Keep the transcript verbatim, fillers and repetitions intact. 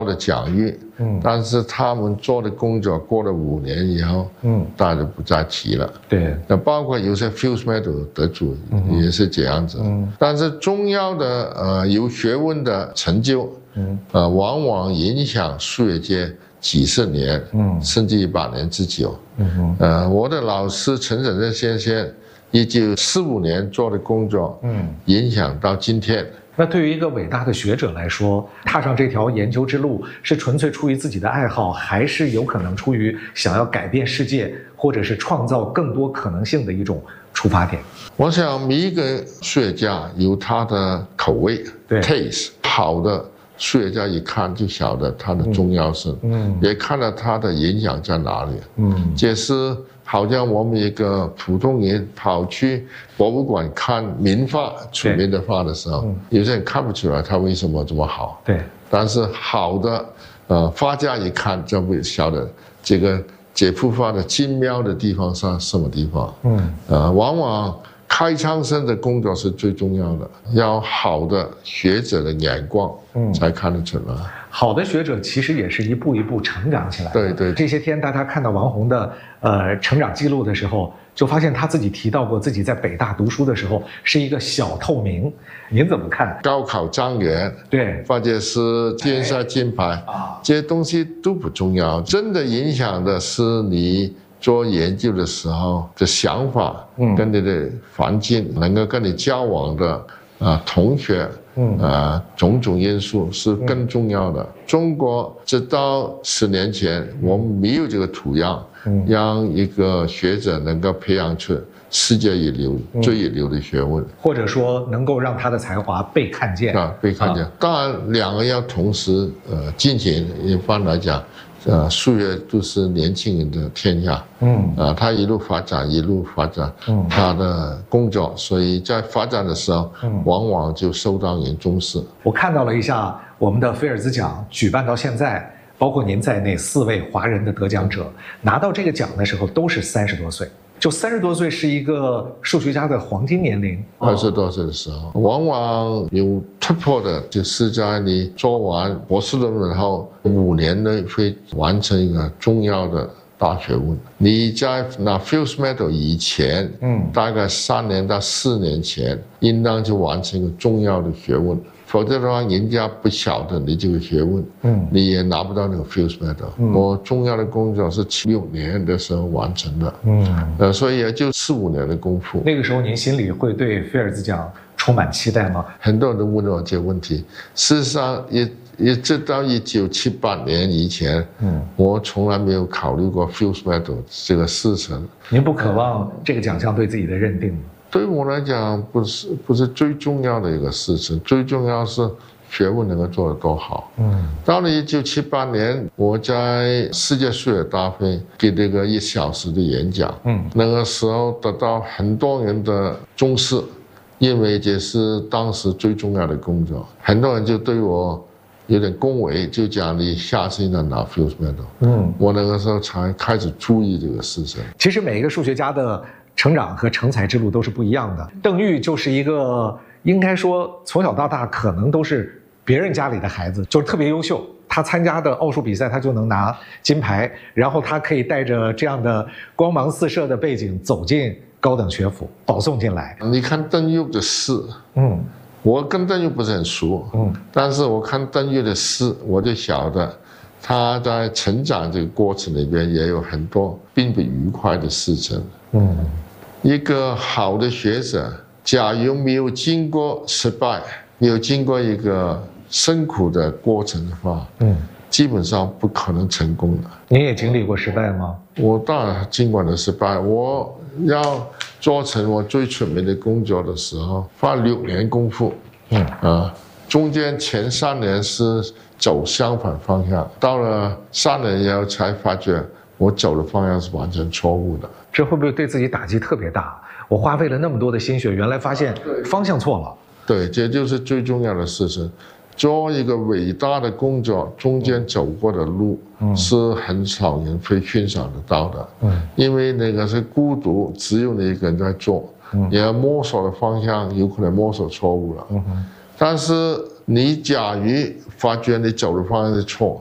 的奖誉，嗯，但是他们做的工作过了五年以后，嗯，大家不再提了。 对， 那包括有些 Fields Medal 得主也是这样子。嗯，但是重要的呃有学问的成就，嗯，呃，往往影响数学界几十年，嗯，甚至一百年之久。嗯呃，我的老师陈沈正先生，一九四五年做的工作，嗯，影响到今天。 那对于一个伟大的学者来说，踏上这条研究之路，是纯粹出于自己的爱好，还是有可能出于想要改变世界，或者是创造更多可能性的一种出发点？ 我想每一个数学家有他的口味，对 taste， 好的数学家一看就晓得它的重要性，嗯，也看到它的影响在哪里，嗯，这是好像我们一个普通人跑去博物馆看名画出名的画的时候，嗯，有些人看不出来他为什么这么好，对，但是好的呃画家一看就会晓得这个这幅画的精妙的地方是什么地方，嗯，呃，往往开创性的工作是最重要的，要好的学者的眼光，嗯，才看得出来。 好的学者其实也是一步一步成长起来的。 对对。 这些天大家看到王洪的呃成长记录的时候，就发现他自己提到过自己在北大读书的时候是一个小透明。您怎么看？ 高考状元，对，或者是金赛金牌啊，这些东西都不重要，真的影响的是你做研究的时候的想法，嗯，跟你的环境，能够跟你交往的啊、呃、同学，嗯，呃，种种因素是更重要的。嗯、中国直到十年前，我们没有这个土壤，嗯，让一个学者能够培养出世界一流、嗯、最一流的学问， 或者说能够让他的才华被看见啊，被看见。啊、当然，两个要同时呃进行。一般来讲。呃，数学都是年轻人的天下，嗯，啊，他一路发展，一路发展，嗯，他的工作，所以在发展的时候，嗯，往往就受到人重视。 我看到了一下我们的菲尔兹奖举办到现在，包括您在内四位华人的得奖者拿到这个奖的时候都是三十多岁。就三十多岁是一个数学家的黄金年龄。 二十多岁的时候，往往有突破的，就是在你做完博士论文后五年内会完成一个重要的大学问。你在拿 Fields Medal 以前，嗯，大概三年到四年前，应当就完成一个重要的学问。否则的话，人家不晓得你这个学问，嗯，你也拿不到那个 Fields Medal。嗯，我重要的工作是七六年的时候完成的，嗯，呃，所以也就四五年的功夫。 那个时候您心里会对菲尔兹奖充满期待吗？ 很多人都问我这个问题。事实上，也也直到一九七八年以前，嗯，我从来没有考虑过 Fields Medal 这个事情。 您不渴望这个奖项对自己的认定吗？ 对我来讲，不是不是最重要的一个事情，最重要是学问能够做得多好。嗯，到了一九七八年，我在世界数学大会给这个一小时的演讲，嗯，那个时候得到很多人的重视，因为这是当时最重要的工作，很多人就对我有点恭维，就讲你下次应该拿 Fields Medal。嗯，我那个时候才开始注意这个事情。 其实每一个数学家的成长和成才之路都是不一样的。邓玉就是一个应该说从小到大可能都是别人家里的孩子，就是特别优秀。他参加的奥数比赛他就能拿金牌，然后他可以带着这样的光芒四射的背景走进高等学府，保送进来。 你看邓玉的诗，嗯，我跟邓玉不是很熟，嗯，但是我看邓玉的诗，我就晓得他在成长这个过程里边也有很多并不愉快的事情。嗯，一个好的学者，假如没有经过失败，没有经过一个辛苦的过程的话，嗯，基本上不可能成功的。 您也经历过失败吗？ 我当然经过了失败。我要做成我最出名的工作的时候，花六年功夫，嗯啊，中间前三年是走相反方向，到了三年以后才发觉我走的方向是完全错误的。 这会不会对自己打击特别大？我花费了那么多的心血，原来发现方向错了。 对，这就是最重要的事情。做一个伟大的工作，中间走过的路，嗯，是很少人会欣赏得到的。嗯，因为那个是孤独，只有你一个人在做，嗯，也要摸索的方向有可能摸索错误了。嗯，但是你假如发觉你走的方向是错，